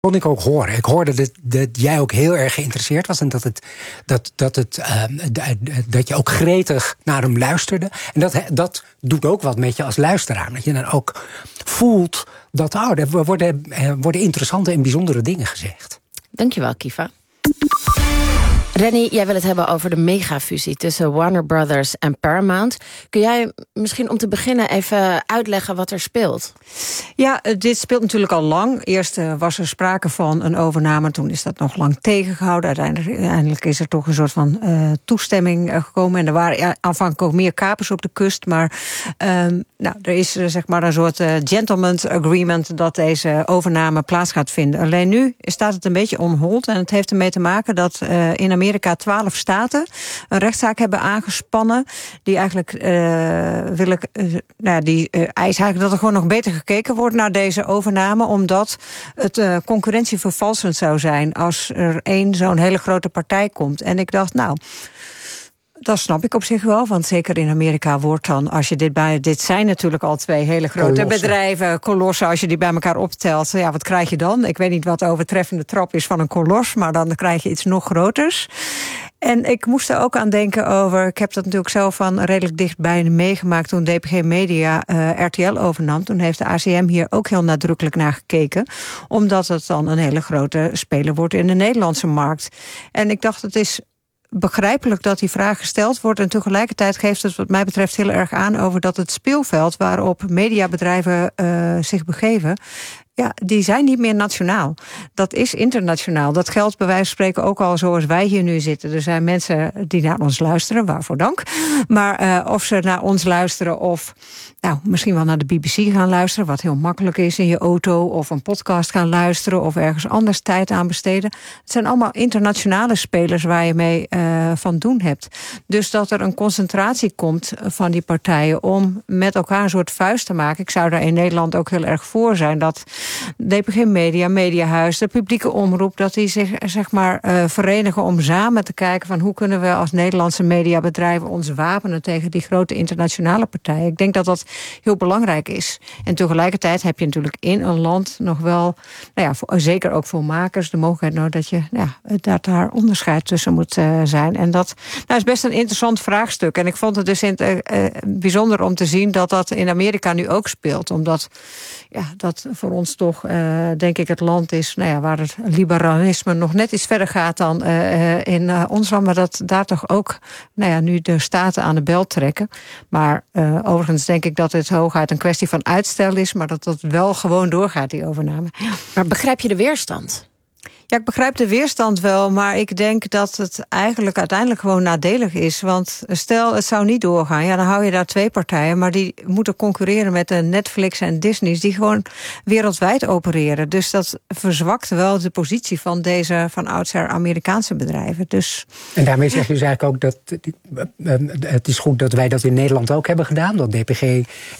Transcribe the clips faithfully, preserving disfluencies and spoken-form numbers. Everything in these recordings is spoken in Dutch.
kon ik ook horen. Ik hoorde dat, dat jij ook heel erg geïnteresseerd was en dat, het, dat, dat, het, uh, dat je ook gretig naar hem luisterde. En dat, dat doet ook wat met je als luisteraar. Dat je dan ook voelt dat oh, er worden, er worden interessante en bijzondere dingen gezegd. Dankjewel, Kiva. Renny, jij wil het hebben over de megafusie tussen Warner Brothers en Paramount. Kun jij misschien om te beginnen even uitleggen wat er speelt? Ja, dit speelt natuurlijk al lang. Eerst uh, was er sprake van een overname, toen is dat nog lang tegengehouden. Uiteindelijk, uiteindelijk is er toch een soort van uh, toestemming uh, gekomen. En er waren ja, aanvankelijk ook meer kapers op de kust. Maar um, nou, er is uh, zeg maar een soort uh, gentleman's agreement dat deze overname plaats gaat vinden. Alleen nu staat het een beetje on hold. En het heeft ermee te maken dat uh, in Amerika twaalf staten een rechtszaak hebben aangespannen. Die eigenlijk uh, willen, uh, nou ja, die uh, eisen eigenlijk dat er gewoon nog beter gekeken wordt naar deze overname, omdat het uh, concurrentievervalsend zou zijn als er één zo'n hele grote partij komt. En ik dacht, nou, dat snap ik op zich wel, want zeker in Amerika wordt dan, als je dit bij, dit zijn natuurlijk al twee hele grote kolossen. bedrijven, kolossen, als je die bij elkaar optelt, ja, wat krijg je dan? Ik weet niet wat de overtreffende trap is van een kolos, maar dan krijg je iets nog groters. En ik moest er ook aan denken over, ik heb dat natuurlijk zelf van redelijk dichtbij meegemaakt toen D P G Media uh, R T L overnam. Toen heeft de A C M hier ook heel nadrukkelijk naar gekeken, omdat het dan een hele grote speler wordt in de Nederlandse markt. En ik dacht, het is begrijpelijk dat die vraag gesteld wordt, en tegelijkertijd geeft het wat mij betreft heel erg aan over dat het speelveld waarop mediabedrijven uh, zich begeven, ja, die zijn niet meer nationaal. Dat is internationaal. Dat geldt bij wijze van spreken ook al zoals wij hier nu zitten. Er zijn mensen die naar ons luisteren, waarvoor dank. Maar uh, of ze naar ons luisteren of nou, misschien wel naar de B B C gaan luisteren, wat heel makkelijk is in je auto, of een podcast gaan luisteren of ergens anders tijd aan besteden. Het zijn allemaal internationale spelers waar je mee uh, van doen hebt. Dus dat er een concentratie komt van die partijen om met elkaar een soort vuist te maken. Ik zou daar in Nederland ook heel erg voor zijn dat D P G Media, Mediahuis, de publieke omroep, dat die zich zeg maar uh, verenigen om samen te kijken van hoe kunnen we als Nederlandse mediabedrijven ons wapenen tegen die grote internationale partijen. Ik denk dat dat heel belangrijk is. En tegelijkertijd heb je natuurlijk in een land nog wel, nou ja, voor, zeker ook voor makers, de mogelijkheid nou, dat je, nou ja, dat daar onderscheid tussen moet uh, zijn. En dat nou, is best een interessant vraagstuk. En ik vond het dus in, uh, uh, bijzonder om te zien dat dat in Amerika nu ook speelt. Omdat ja, dat voor ons toch, uh, denk ik, het land is nou ja, waar het liberalisme nog net iets verder gaat dan uh, in uh, ons land. Maar dat daar toch ook nou ja, nu de staten aan de bel trekken. Maar uh, overigens denk ik dat het hooguit een kwestie van uitstel is, maar dat dat wel gewoon doorgaat, die overname. Ja. Maar begrijp je de weerstand? Ja, ik begrijp de weerstand wel, maar ik denk dat het eigenlijk uiteindelijk gewoon nadelig is. Want stel, het zou niet doorgaan, ja, dan hou je daar twee partijen, maar die moeten concurreren met de Netflix en Disney's, die gewoon wereldwijd opereren. Dus dat verzwakt wel de positie van deze van oudsher Amerikaanse bedrijven. Dus en daarmee zeg je dus eigenlijk ook dat het is goed dat wij dat in Nederland ook hebben gedaan, dat D P G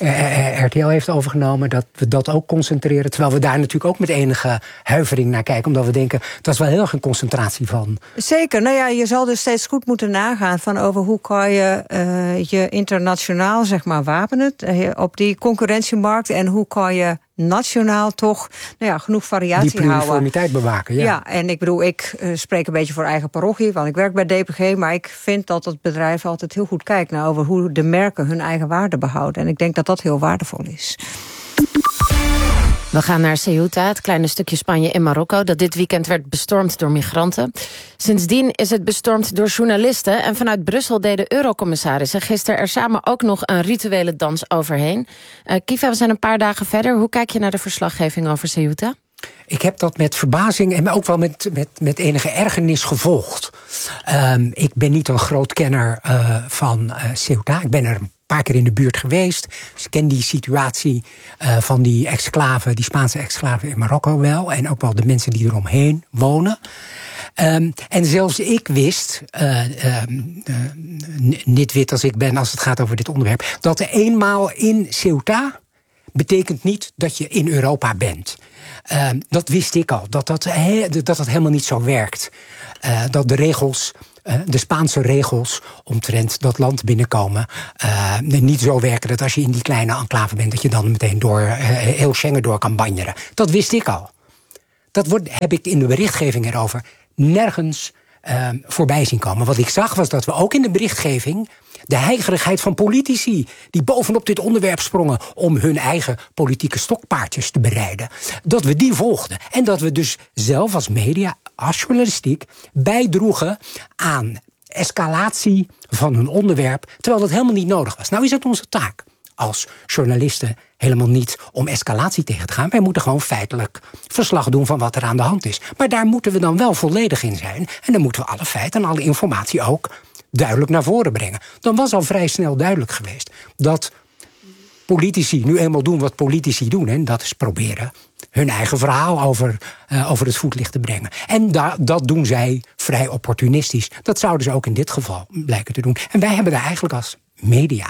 R T L heeft overgenomen, dat we dat ook concentreren, terwijl we daar natuurlijk ook met enige huivering naar kijken, omdat we denken, dat is wel heel erg een concentratie van. Zeker. Nou ja, je zal dus steeds goed moeten nagaan van over hoe kan je uh, je internationaal zeg maar wapenen uh, op die concurrentiemarkt en hoe kan je nationaal toch nou ja, genoeg variatie die houden. Die uniformiteit bewaken, ja. Ja, en ik bedoel, ik uh, spreek een beetje voor eigen parochie, want ik werk bij D P G, maar ik vind dat het bedrijf altijd heel goed kijkt naar over hoe de merken hun eigen waarde behouden. En ik denk dat dat heel waardevol is. We gaan naar Ceuta, het kleine stukje Spanje in Marokko, dat dit weekend werd bestormd door migranten. Sindsdien is het bestormd door journalisten en vanuit Brussel deden eurocommissarissen gisteren er samen ook nog een rituele dans overheen. Uh, Kiva, we zijn een paar dagen verder. Hoe kijk je naar de verslaggeving over Ceuta? Ik heb dat met verbazing en ook wel met, met, met enige ergernis gevolgd. Um, ik ben niet een groot kenner uh, van uh, Ceuta. Ik ben er een paar keer in de buurt geweest. Dus ik ken die situatie uh, van die exclaven, die Spaanse exclaven in Marokko wel. En ook wel de mensen die eromheen wonen. Um, en zelfs ik wist, uh, uh, uh, niet wit als ik ben als het gaat over dit onderwerp, dat er eenmaal in Ceuta betekent niet dat je in Europa bent. Uh, dat wist ik al, dat dat, he, dat dat helemaal niet zo werkt. Uh, dat de regels, uh, de Spaanse regels omtrent dat land binnenkomen, uh, niet zo werken dat als je in die kleine enclave bent, dat je dan meteen door uh, heel Schengen door kan banjeren. Dat wist ik al. dat wordt, heb ik in de berichtgeving erover nergens uh, voorbij zien komen. Wat ik zag was dat we ook in de berichtgeving de heigerigheid van politici die bovenop dit onderwerp sprongen om hun eigen politieke stokpaardjes te bereiden, dat we die volgden. En dat we dus zelf als media, als journalistiek, bijdroegen aan escalatie van een onderwerp, terwijl dat helemaal niet nodig was. Nou is het onze taak als journalisten helemaal niet om escalatie tegen te gaan. Wij moeten gewoon feitelijk verslag doen van wat er aan de hand is. Maar daar moeten we dan wel volledig in zijn. En dan moeten we alle feiten en alle informatie ook duidelijk naar voren brengen. Dan was al vrij snel duidelijk geweest dat politici nu eenmaal doen wat politici doen. En dat is proberen hun eigen verhaal over, uh, over het voetlicht te brengen. En da- dat doen zij vrij opportunistisch. Dat zouden ze ook in dit geval blijken te doen. En wij hebben daar eigenlijk als media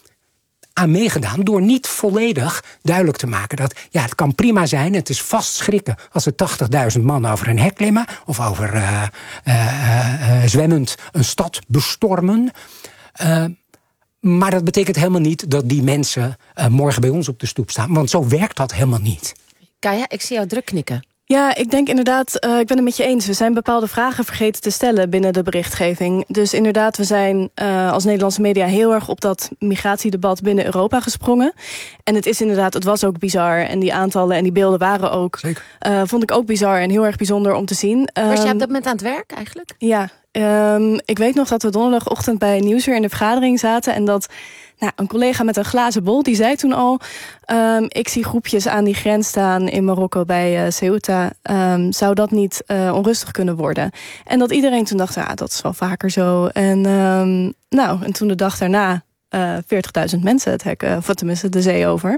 aan meegedaan door niet volledig duidelijk te maken dat ja, het kan prima zijn, het is vast schrikken als er tachtigduizend man over een hek klimmen of over uh, uh, uh, zwemmend een stad bestormen. Uh, maar dat betekent helemaal niet dat die mensen uh, morgen bij ons op de stoep staan, want zo werkt dat helemaal niet. Kaya, ik zie jou druk knikken. Ja, ik denk inderdaad, uh, ik ben het met je eens. We zijn bepaalde vragen vergeten te stellen binnen de berichtgeving. Dus inderdaad, we zijn uh, als Nederlandse media heel erg op dat migratiedebat binnen Europa gesprongen. En het is inderdaad, het was ook bizar. En die aantallen en die beelden waren ook, uh, vond ik ook bizar en heel erg bijzonder om te zien. Um, Was jij op dat moment aan het werk eigenlijk? Ja, um, ik weet nog dat we donderdagochtend bij Nieuwsuur in de vergadering zaten en dat nou, een collega met een glazen bol, die zei toen al, Um, ik zie groepjes aan die grens staan in Marokko bij uh, Ceuta. Um, zou dat niet uh, onrustig kunnen worden? En dat iedereen toen dacht, ja, dat is wel vaker zo. En, um, nou, en toen de dag daarna uh, veertigduizend mensen het hek, uh, of tenminste de zee over.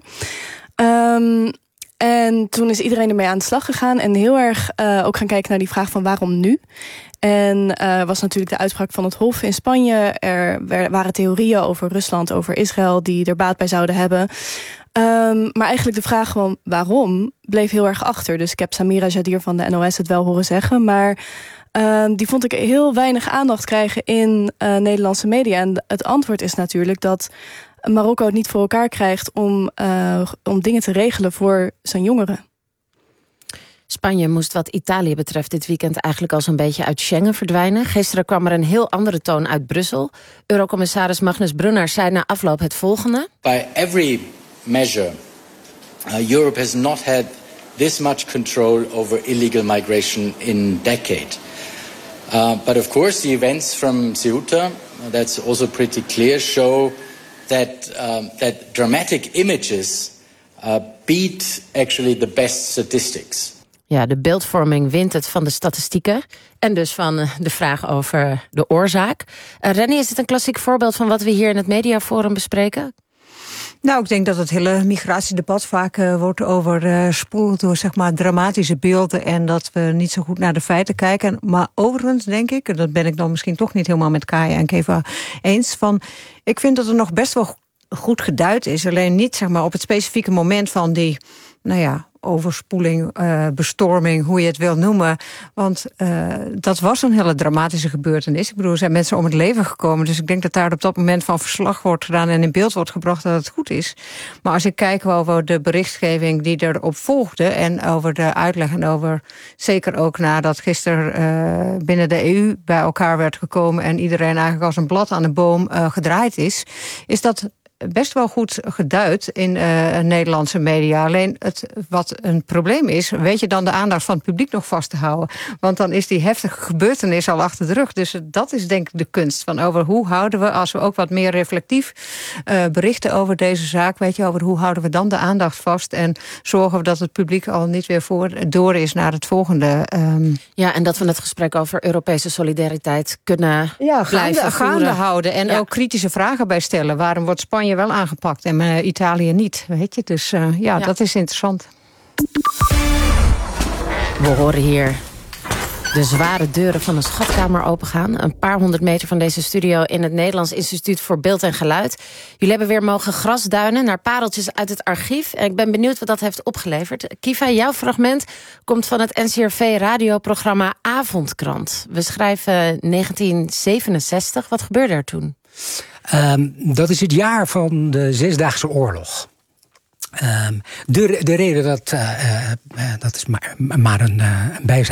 Um, en toen is iedereen ermee aan de slag gegaan en heel erg uh, ook gaan kijken naar die vraag van waarom nu? En uh, was natuurlijk de uitspraak van het Hof in Spanje. Er waren theorieën over Rusland, over Israël die er baat bij zouden hebben. Um, maar eigenlijk de vraag gewoon waarom bleef heel erg achter. Dus ik heb Samira Jadir van de N O S het wel horen zeggen. Maar um, die vond ik heel weinig aandacht krijgen in uh, Nederlandse media. En het antwoord is natuurlijk dat Marokko het niet voor elkaar krijgt om, uh, om dingen te regelen voor zijn jongeren. Spanje moest wat Italië betreft dit weekend eigenlijk al zo'n beetje uit Schengen verdwijnen. Gisteren kwam er een heel andere toon uit Brussel. Eurocommissaris Magnus Brunner zei na afloop het volgende. By every measure, uh, Europe has not had this much control over illegal migration in a decade. Uh, but of course the events from Ceuta, that's also pretty clear, show that, um, that dramatic images uh, beat actually the best statistics. Ja, de beeldvorming wint het van de statistieken en dus van uh, de vraag over de oorzaak. Uh, Rennie, is dit een klassiek voorbeeld van wat we hier in het Mediaforum bespreken? Nou, ik denk dat het hele migratiedebat vaak uh, wordt overspoeld door zeg maar dramatische beelden en dat we niet zo goed naar de feiten kijken. Maar overigens denk ik, en dat ben ik dan misschien toch niet helemaal met Kaya en Keva eens, van ik vind dat er nog best wel goed geduid is. Alleen niet zeg maar op het specifieke moment van die, nou ja, overspoeling, uh, bestorming, hoe je het wil noemen. Want uh, dat was een hele dramatische gebeurtenis. Ik bedoel, er zijn mensen om het leven gekomen. Dus ik denk dat daar op dat moment van verslag wordt gedaan en in beeld wordt gebracht dat het goed is. Maar als ik kijk over de berichtgeving die erop volgde en over de uitleg en over, zeker ook nadat gisteren uh, binnen de E U bij elkaar werd gekomen en iedereen eigenlijk als een blad aan de boom uh, gedraaid is, is dat best wel goed geduid in uh, Nederlandse media. Alleen het, wat een probleem is, weet je dan de aandacht van het publiek nog vast te houden. Want dan is die heftige gebeurtenis al achter de rug. Dus dat is denk ik de kunst. Van over hoe houden we, als we ook wat meer reflectief uh, berichten over deze zaak, weet je, over hoe houden we dan de aandacht vast en zorgen we dat het publiek al niet weer voor, door is naar het volgende. Um... Ja, en dat we het gesprek over Europese solidariteit kunnen ja, blijven gaande, gaande houden en ja. ook kritische vragen bij stellen. Waarom wordt Spanje wel aangepakt en uh, Italië niet, weet je. Dus uh, ja, ja, dat is interessant. We horen hier de zware deuren van een schatkamer opengaan. Een paar honderd meter van deze studio in het Nederlands Instituut voor Beeld en Geluid. Jullie hebben weer mogen grasduinen naar pareltjes uit het archief. En ik ben benieuwd wat dat heeft opgeleverd. Kiva, jouw fragment komt van het N C R V-radioprogramma Avondkrant. We schrijven negentien zevenenzestig. Wat gebeurde er toen? Um, dat is het jaar van de Zesdaagse Oorlog. Um, de, de reden dat, uh, uh, dat is maar, maar een, uh, een bijzaak